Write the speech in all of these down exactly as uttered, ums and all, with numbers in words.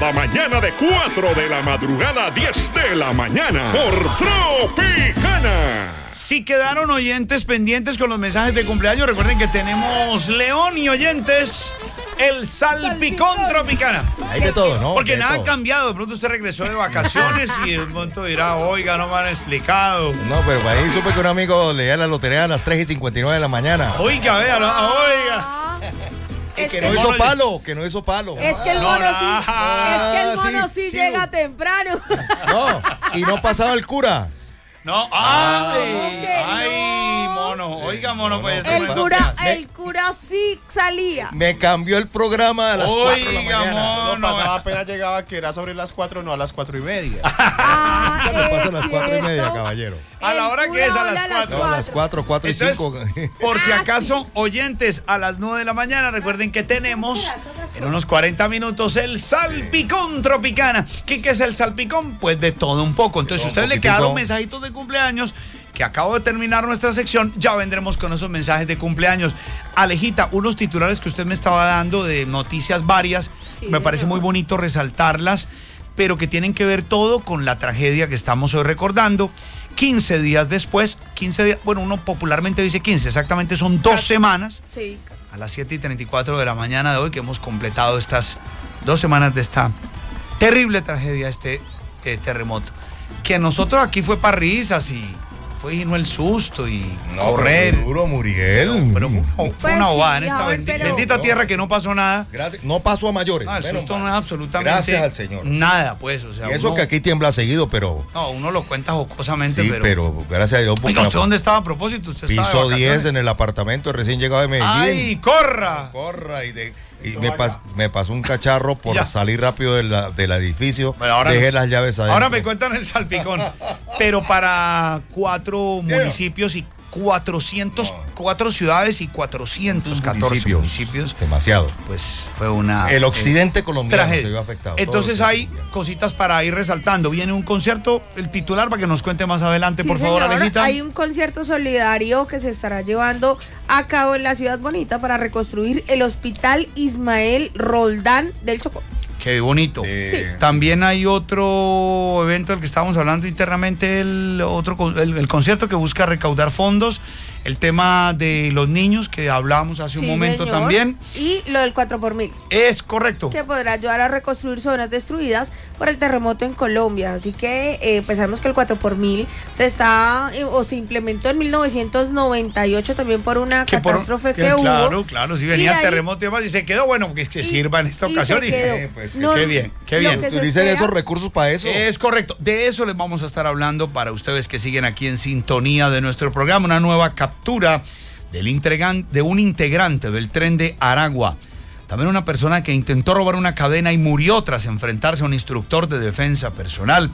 la mañana de cuatro de la madrugada a diez de la mañana por Tropicana. Si quedaron oyentes pendientes con los mensajes de cumpleaños, recuerden que tenemos León y oyentes, el Salpicón, Salpicón. Tropicana. Hay de todo, ¿no? Porque de nada todo. ha cambiado. De pronto usted regresó de vacaciones y de pronto dirá, oiga, no me han explicado. No, pero ahí supe que un amigo leía la lotería a las tres y cincuenta y nueve de la mañana. Oiga, vea, oiga. Y Es que que no el hizo mono- palo, que no hizo palo. Es que el No, mono no. sí, es que el mono Ah, sí, sí, sí. llega temprano. No, y no pasaba el cura. No, ay, ¿cómo que ay, no? mono. Oiga, mono, No, pues. no, El no, cura, me- el cura sí salía. Me cambió el programa a las cuatro de la Oiga, mañana. mono. No pasaba, apenas llegaba que era sobre las cuatro, no a las cuatro y media. Ah, ¿Qué le pasa a las es cuatro y media, cierto. caballero? A la El hora que cura es, a habla las cuatro. No, a las cuatro, cuatro y Entonces, cinco. por si Ah, acaso, sí. oyentes, a las nueve de la mañana, recuerden que tenemos en unos cuarenta minutos el Salpicón Tropicana. ¿Qué, qué es el Salpicón? Pues de todo un poco. Entonces, si Un ustedes le poquitico. quedaron mensajitos de cumpleaños, que acabo de terminar nuestra sección, ya vendremos con esos mensajes de cumpleaños. Alejita, unos titulares que usted me estaba dando de noticias varias, Sí, me parece señor. muy bonito resaltarlas, pero que tienen que ver todo con la tragedia que estamos hoy recordando. quince días después, quince días, bueno, uno popularmente dice quince, exactamente son dos semanas, Sí. a las siete y treinta y cuatro de la mañana de hoy, que hemos completado estas dos semanas de esta terrible tragedia, este eh, terremoto. Que nosotros aquí fue para risas y fue y no el susto y correr. pero duro, Muriel. Pero fue una, fue Pues una bobada sí, en esta Javier, bendi- pero- bendita tierra que no pasó nada. Gracias. No pasó a mayores. No, el menos susto mal. no es absolutamente Gracias al Señor. nada, pues. O sea, Y eso uno- que aquí tiembla seguido, pero No, uno lo cuenta jocosamente, sí, pero... pero, gracias a Dios. porque Oiga, ¿usted no- dónde estaba a propósito? ¿Usted estaba de Piso diez vacaciones? en el apartamento recién llegado de Medellín. ¡Ay, corra! Corra y, de, y me, pas- me pasó un cacharro por Ya. salir rápido de la- del edificio. Bueno, ahora Dejé no- las llaves adentro. Ahora me cuentan el salpicón. Pero para cuatro municipios y cuatrocientos, cuatro ciudades y cuatrocientos catorce municipios, Demasiado. pues fue una El occidente eh, colombiano tragedia. se vio afectado. todo Entonces el hay occidente colombiano. cositas para ir resaltando. Viene un concierto, el titular para que nos cuente más adelante, Sí, por favor, señor, Alejita. hay un concierto solidario que se estará llevando a cabo en la Ciudad Bonita para reconstruir el Hospital Ismael Roldán del Chocó. Qué bonito. De- Sí. También hay otro evento del que estábamos hablando internamente, el otro con- el, el concierto que busca recaudar fondos, el tema de los niños que hablábamos hace un Sí, momento señor. también. Y lo del cuatro por mil, Es correcto. que podrá ayudar a reconstruir zonas destruidas por el terremoto en Colombia. Así que eh, pues sabemos que el cuatro por mil se está eh, o se implementó en mil novecientos noventa y ocho también por una Que por- catástrofe que que, hubo. Claro, claro, si Y venía el ahí- terremoto y demás, y se quedó, bueno, que se y- sirva en esta y ocasión. se y- quedó. Eh, pues, que- No, qué bien, qué lo bien. que se Utilicen espera- esos recursos para eso. Es correcto. De eso les vamos a estar hablando para ustedes que siguen aquí en sintonía de nuestro programa. Una nueva captura del integran- de un integrante del tren de Aragua. También una persona que intentó robar una cadena y murió tras enfrentarse a un instructor de defensa personal.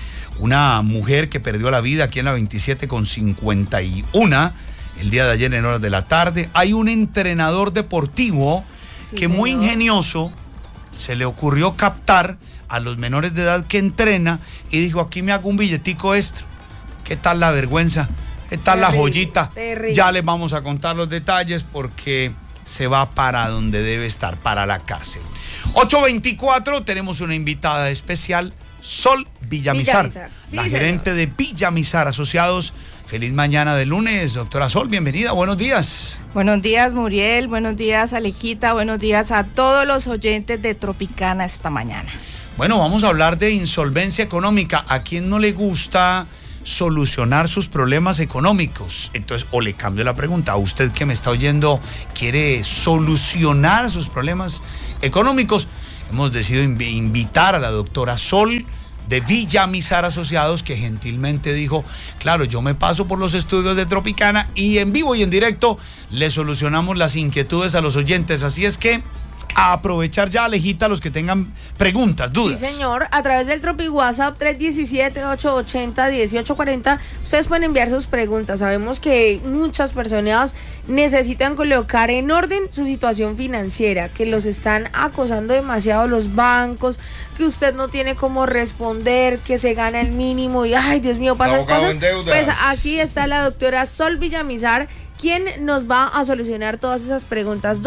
Una mujer que perdió la vida aquí en la veintisiete con cincuenta y uno el día de ayer en horas de la tarde. Hay un entrenador deportivo Sí, que muy señor. ingenioso se le ocurrió captar a los menores de edad que entrena y dijo, aquí me hago un billetico extra. ¿Qué tal la vergüenza? ¿Qué tal la Terrible, joyita? terrible. Ya les vamos a contar los detalles porque se va para donde debe estar, para la cárcel. ocho veinticuatro, tenemos una invitada especial, Sol Villamizar, Villamizar. Sí, la señor. gerente de Villamizar Asociados. Feliz mañana de lunes, doctora Sol, bienvenida, buenos días. Buenos días, Muriel. Buenos días, Alejita. Buenos días a todos los oyentes de Tropicana esta mañana. Bueno, vamos a hablar de insolvencia económica. ¿A quién no le gusta solucionar sus problemas económicos? Entonces, o le cambio la pregunta, a usted que me está oyendo, ¿quiere solucionar sus problemas económicos? Hemos decidido inv- invitar a la doctora Sol de Villamizar Asociados, que gentilmente dijo, claro, yo me paso por los estudios de Tropicana y en vivo y en directo le solucionamos las inquietudes a los oyentes. Así es que a aprovechar ya, Alejita, los que tengan preguntas, dudas. Sí, señor. A través del Tropi WhatsApp tres uno siete, ocho ocho cero, uno ocho cuatro cero, ustedes pueden enviar sus preguntas. Sabemos que muchas personas necesitan colocar en orden su situación financiera, que los están acosando demasiado los bancos, que usted no tiene cómo responder, que se gana el mínimo y, ay, Dios mío, pasan Abogado cosas. en deudas. Pues aquí está la doctora Sol Villamizar, quien nos va a solucionar todas esas preguntas. Doc,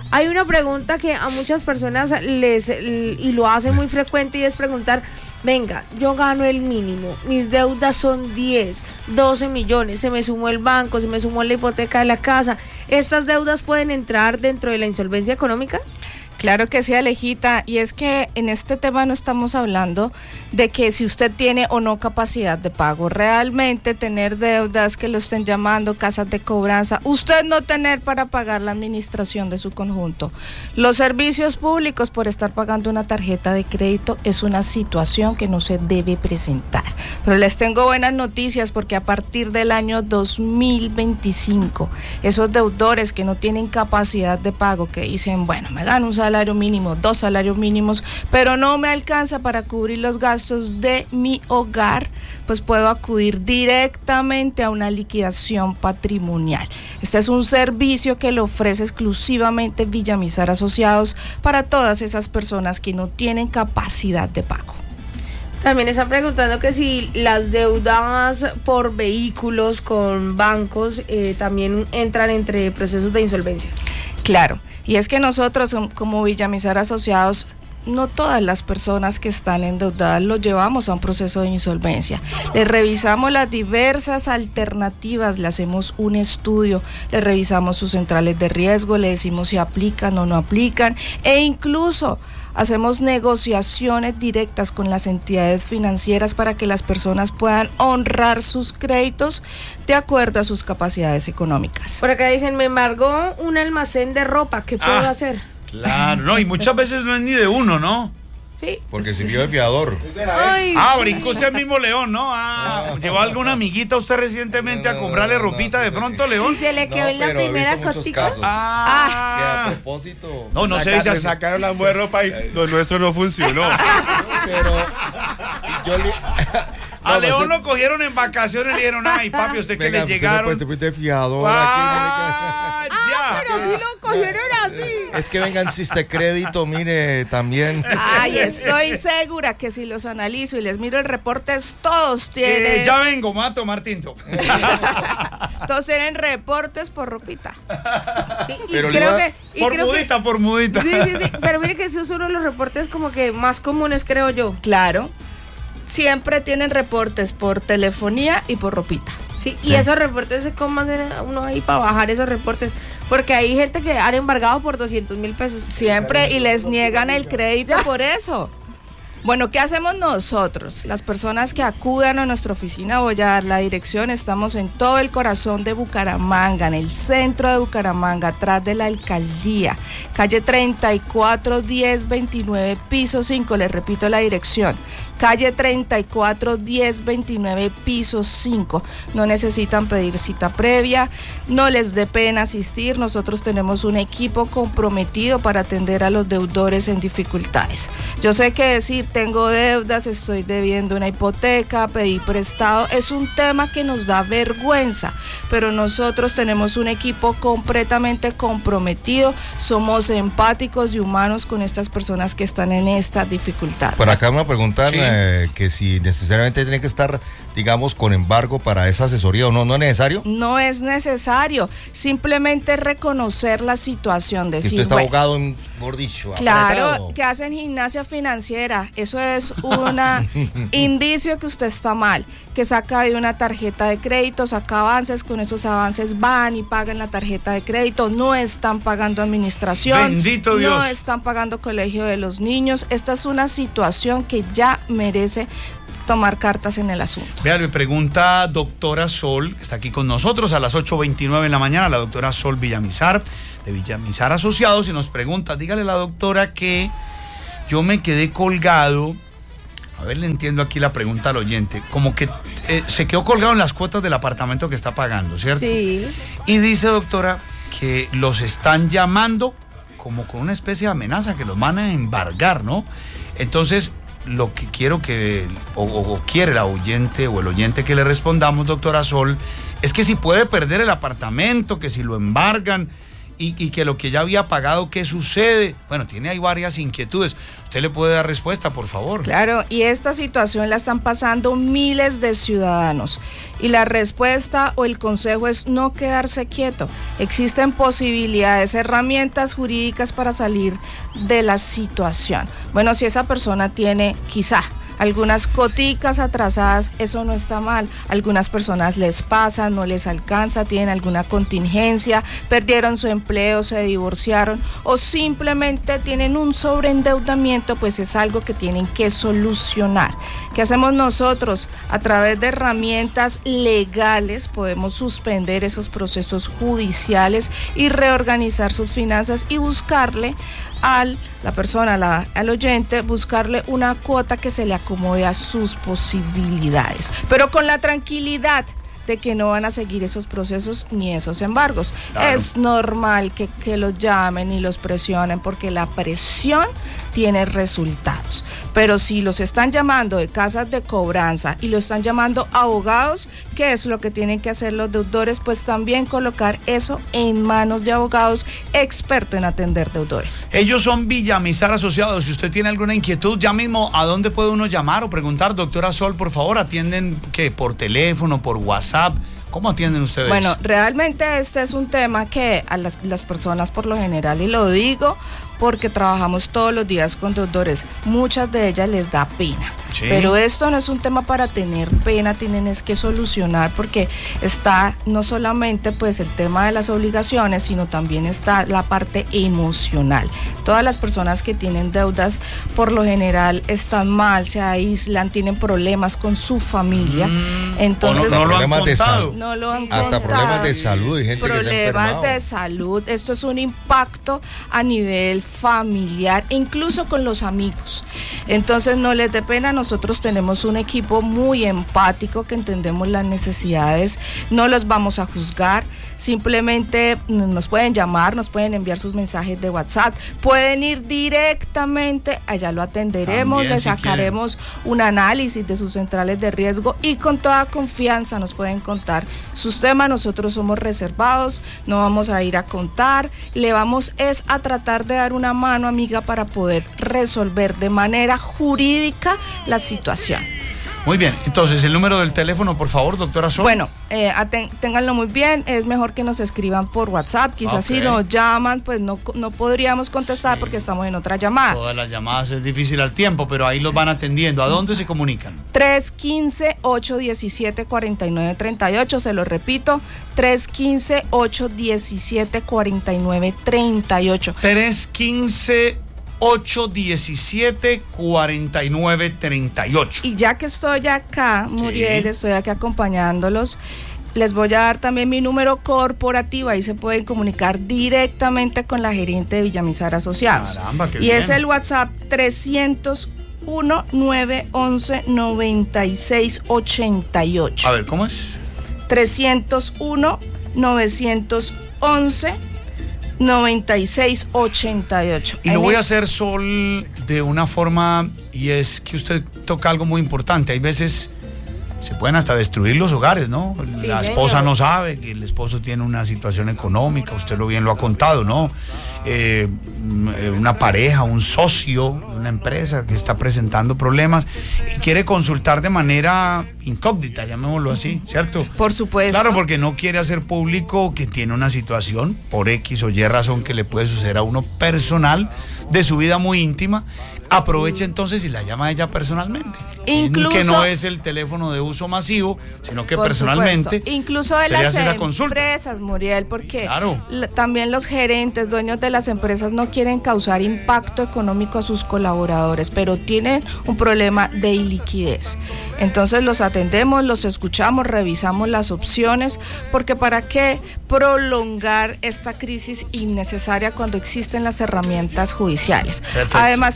Hay una pregunta que a muchas personas les y lo hace muy frecuente y es preguntar, venga, yo gano el mínimo, mis deudas son diez, doce millones, se me sumó el banco, se me sumó la hipoteca de la casa, ¿estas deudas pueden entrar dentro de la insolvencia económica? Claro que sí, Alejita, y es que en este tema no estamos hablando de que si usted tiene o no capacidad de pago, realmente tener deudas que lo estén llamando casas de cobranza, usted no tener para pagar la administración de su conjunto, los servicios públicos por estar pagando una tarjeta de crédito es una situación que no se debe presentar. Pero les tengo buenas noticias porque a partir del año dos mil veinticinco, esos deudores que no tienen capacidad de pago, que dicen, bueno, me gano un salario mínimo, dos salarios mínimos, pero no me alcanza para cubrir los gastos de mi hogar, pues puedo acudir directamente a una liquidación patrimonial. Este es un servicio que le ofrece exclusivamente Villamizar Asociados para todas esas personas que no tienen capacidad de pago. También están preguntando que si las deudas por vehículos con bancos eh, también entran entre procesos de insolvencia. Claro, y es que nosotros como Villamizar Asociados, no todas las personas que están endeudadas lo llevamos a un proceso de insolvencia. Les revisamos las diversas alternativas, le hacemos un estudio, le revisamos sus centrales de riesgo, le decimos si aplican o no aplican, e incluso hacemos negociaciones directas con las entidades financieras para que las personas puedan honrar sus créditos de acuerdo a sus capacidades económicas. Por acá dicen, me embargó un almacén de ropa, ¿qué puedo Ah. hacer? Claro, no, y muchas veces no es ni de uno, ¿no? Sí. Porque sirvió de fiador. Ay, Ah, sí. brincó usted mismo, León, ¿no? Ah, ¿llevó alguna amiguita usted recientemente a comprarle No, no, ropita no, de sí, pronto, sí. León? Y se le quedó en la pero he primera visto muchos cotica. casos. Ah, Que a propósito. no, no sé, Saca- ya le sacaron la buena ropa y lo nuestro no funcionó. Pero yo le. a No, León no sé- lo cogieron en vacaciones y le dijeron, ay, papi, usted que Venga, le usted me llegaron. puede servir de fiador Ah, aquí. Ah, pero ya. sí lo cogieron así. Es que vengan, si este crédito, mire, también. Ay, estoy segura que si los analizo y les miro el reporte, todos tienen, Eh, ya vengo, me voy a tomar tinto. todos tienen reportes por ropita. Sí, y Pero le creo iba- que, y Por creo que- mudita, por mudita. sí, sí, sí, pero mire que esos son uno de los reportes como que más comunes, creo yo. Claro, siempre tienen reportes por telefonía y por ropita. Sí, y esos reportes, ¿cómo hacer uno ahí para bajar esos reportes? Porque hay gente que han embargado por doscientos mil pesos. Siempre, y les niegan el crédito por eso. Bueno, ¿qué hacemos nosotros? Las personas que acudan a nuestra oficina, voy a dar la dirección, estamos en todo el corazón de Bucaramanga, en el centro de Bucaramanga, atrás de la alcaldía, calle treinta y cuatro diez veintinueve, piso cinco, les repito la dirección, calle treinta y cuatro diez veintinueve, piso cinco. No necesitan pedir cita previa, no les dé pena asistir, nosotros tenemos un equipo comprometido para atender a los deudores en dificultades. Yo sé que decir tengo deudas, estoy debiendo una hipoteca, pedí prestado, es un tema que nos da vergüenza, pero nosotros tenemos un equipo completamente comprometido, somos empáticos y humanos con estas personas que están en esta dificultad. Por acá me preguntan Sí. eh, que si necesariamente tiene que estar, digamos, con embargo para esa asesoría o no, ¿no es necesario? No es necesario, simplemente reconocer la situación, Si decir, usted está bueno, abogado, en, por dicho, claro, apretado. que hacen gimnasia financiera, eso es un indicio que usted está mal, que saca de una tarjeta de crédito, saca avances, con esos avances van y pagan la tarjeta de crédito, no están pagando administración, Bendito Dios. no están pagando colegio de los niños, esta es una situación que ya merece tomar cartas en el asunto. Vea, me pregunta doctora Sol, está aquí con nosotros a las ocho veintinueve en la mañana, la doctora Sol Villamizar, de Villamizar Asociados, y nos pregunta, dígale a la doctora que yo me quedé colgado, a ver, le entiendo aquí la pregunta al oyente, como que eh, se quedó colgado en las cuotas del apartamento que está pagando, ¿cierto? Sí. Y dice, doctora, que los están llamando como con una especie de amenaza, que los van a embargar, ¿no? Entonces, lo que quiero que, o, o, o quiere la oyente o el oyente que le respondamos, doctora Sol, es que si puede perder el apartamento, que si lo embargan, y, y que lo que ya había pagado, ¿qué sucede? Bueno, tiene ahí varias inquietudes. ¿Usted le puede dar respuesta, por favor? Claro, y esta situación la están pasando miles de ciudadanos. Y la respuesta o el consejo es no quedarse quieto. Existen posibilidades, herramientas jurídicas para salir de la situación. Bueno, si esa persona tiene quizá algunas coticas atrasadas, eso no está mal. Algunas personas les pasa, no les alcanza, tienen alguna contingencia, perdieron su empleo, se divorciaron o simplemente tienen un sobreendeudamiento, pues es algo que tienen que solucionar. ¿Qué hacemos nosotros? A través de herramientas legales podemos suspender esos procesos judiciales y reorganizar sus finanzas y buscarle al la persona, la, al oyente, buscarle una cuota que se le acomode a sus posibilidades, pero con la tranquilidad de que no van a seguir esos procesos ni esos embargos. Claro. Es normal que, que los llamen y los presionen porque la presión tiene resultados, pero si los están llamando de casas de cobranza y lo están llamando abogados, ¿qué es lo que tienen que hacer los deudores? Pues también colocar eso en manos de abogados expertos en atender deudores. Ellos son Villamizar Asociados. Si usted tiene alguna inquietud, ya mismo, ¿a dónde puede uno llamar o preguntar? Doctora Sol, por favor, ¿atienden qué? ¿Por teléfono, por WhatsApp? ¿Cómo atienden ustedes? Bueno, realmente este es un tema que a las, las personas por lo general, y lo digo porque trabajamos todos los días con deudores, muchas de ellas les da pena. Sí. Pero esto no es un tema para tener pena, tienen es que solucionar, porque está no solamente pues el tema de las obligaciones, sino también está la parte emocional. Todas las personas que tienen deudas por lo general están mal, se aíslan, tienen problemas con su familia. Mm. Entonces, no, no, problemas de salud. No lo han hasta contado. Problemas de salud y gente problemas que se ha enfermado. de salud. Esto es un impacto a nivel familiar, incluso con los amigos. Entonces no les dé pena, nosotros tenemos un equipo muy empático que entendemos las necesidades, no los vamos a juzgar, simplemente nos pueden llamar, nos pueden enviar sus mensajes de WhatsApp, pueden ir directamente, allá lo atenderemos, también, les sacaremos si un análisis de sus centrales de riesgo y con toda confianza nos pueden contar sus temas. Nosotros somos reservados, no vamos a ir a contar, le vamos es a tratar de dar una mano amiga para poder resolver de manera jurídica la situación. Muy bien, entonces el número del teléfono, por favor, doctora Sol. Bueno, eh, aten, ténganlo muy bien, es mejor que nos escriban por WhatsApp, quizás okay. Si nos llaman, pues no, no podríamos contestar sí. Porque estamos en otra llamada. Todas las llamadas es difícil al tiempo, pero ahí los van atendiendo. ¿A dónde se comunican? tres uno cinco, ocho uno siete, cuatro nueve tres ocho, se lo repito, tres uno cinco, ocho uno siete, cuatro nueve tres ocho. tres uno cinco, ocho uno siete, cuatro nueve tres ocho. Y ya que estoy acá, Muriel, sí. Estoy aquí acompañándolos, les voy a dar también mi número corporativo, ahí se pueden comunicar directamente con la gerente de Villamizar Asociados. Caramba, qué y bien. Es el WhatsApp trescientos uno, nueve once, noventa y seis ochenta y ocho. A ver, ¿cómo es? trescientos uno, novecientos once, noventa y seis ochenta y ocho. Y lo voy a hacer, Sol, de una forma, y es que usted toca algo muy importante. Hay veces se pueden hasta destruir los hogares, ¿no? Sí, la esposa señor. No sabe que el esposo tiene una situación económica, usted lo bien lo ha contado, ¿no? Eh, una pareja, un socio, una empresa que está presentando problemas y quiere consultar de manera incógnita, llamémoslo así, ¿cierto? Por supuesto. Claro, porque no quiere hacer público que tiene una situación por X o Y razón que le puede suceder a uno personal de su vida muy íntima. Aprovecha entonces y la llama a ella personalmente. Incluso, que no es el teléfono de uso masivo, sino que personalmente. Supuesto. Incluso de las empresas, Muriel, porque claro. la, también los gerentes, dueños de las empresas no quieren causar impacto económico a sus colaboradores, pero tienen un problema de iliquidez. Entonces los atendemos, los escuchamos, revisamos las opciones, porque ¿para qué prolongar esta crisis innecesaria cuando existen las herramientas judiciales? Perfecto. Además también les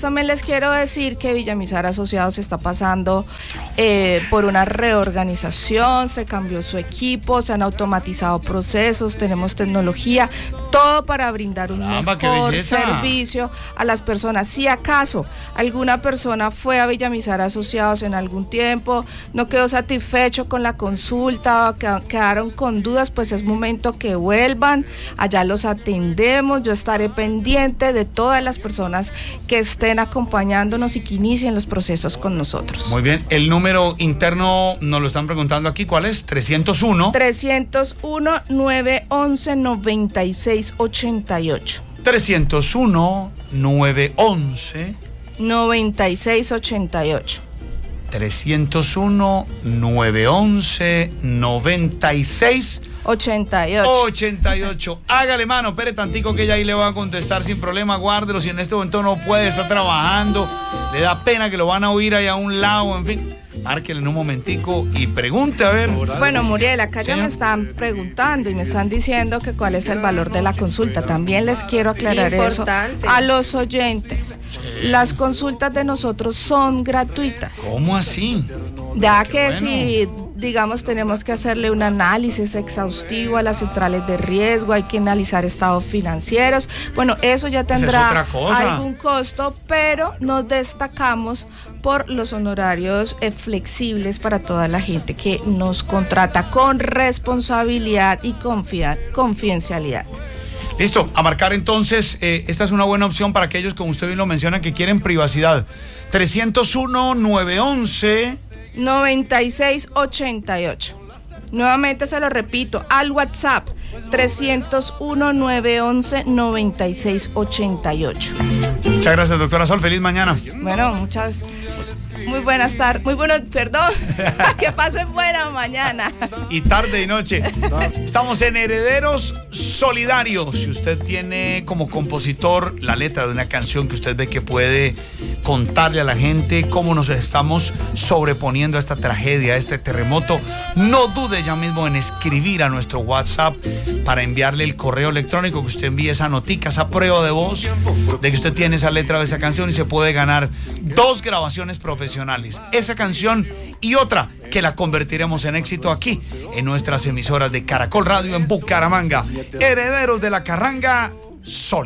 quiero decir que Villamizar Asociados está pasando eh, por una reorganización, se cambió su equipo, se han automatizado procesos, tenemos tecnología, todo para brindar un Caramba, qué mejor belleza. servicio a las personas. Si acaso alguna persona fue a Villamizar Asociados en algún tiempo, no quedó satisfecho con la consulta, quedaron con dudas, pues es momento que vuelvan, allá los atendemos, yo estaré pendiente de todas las personas que estén acompañándonos y que inicien los procesos con nosotros. Muy bien, el número interno nos lo están preguntando aquí, ¿cuál es? trescientos uno. trescientos uno, nueve once, noventa y seis ochenta y ocho. trescientos uno, nueve once. noventa y seis ochenta y ocho. trescientos uno, nueve once, noventa y seis ochenta y ocho. ochenta y ocho. Hágale, mano, espere tantico que ella ahí le va a contestar sin problema, guárdelo. Si en este momento no puede, está trabajando, le da pena que lo van a oír ahí a un lado, en fin. Márquele en un momentico y pregunte, a ver. Bueno, Muriel, acá ya Señor. me están preguntando y me están diciendo que cuál es el valor de la consulta. También les quiero aclarar eso Importante. a los oyentes. Las consultas de nosotros son gratuitas. ¿Cómo así? Ya Qué que bueno. si, digamos, tenemos que hacerle un análisis exhaustivo a las centrales de riesgo, hay que analizar estados financieros, bueno, eso ya Esa es tendrá otra cosa. algún costo, pero nos destacamos por los honorarios eh, flexibles para toda la gente que nos contrata con responsabilidad y confia- confidencialidad. Listo, a marcar entonces, eh, esta es una buena opción para aquellos, como usted bien lo menciona, que quieren privacidad. trescientos uno, nueve once. noventa y seis ochenta y ocho. Nuevamente se lo repito, al WhatsApp trescientos uno, nueve once, noventa y seis ochenta y ocho. Muchas gracias, doctora Sol. Feliz mañana. Bueno, muchas muy buenas tardes, muy buenos, perdón, que pasen buena mañana. Y tarde y noche. Estamos en Herederos Solidarios. Si usted tiene como compositor la letra de una canción que usted ve que puede contarle a la gente cómo nos estamos sobreponiendo a esta tragedia, a este terremoto, no dude ya mismo en escribir a nuestro WhatsApp para enviarle el correo electrónico, que usted envíe esa notica, esa prueba de voz de que usted tiene esa letra de esa canción, y se puede ganar dos grabaciones profesionales. Esa canción y otra que la convertiremos en éxito aquí en nuestras emisoras de Caracol Radio en Bucaramanga. Herederos de la Carranga Sol.